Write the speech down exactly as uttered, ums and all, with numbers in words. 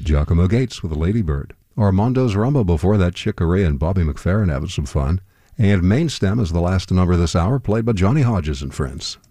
Giacomo Gates with a Ladybird. Armando's Rumba before that, Chick Corea and Bobby McFerrin having some fun. And Main Stem is the last number this hour, played by Johnny Hodges and Friends.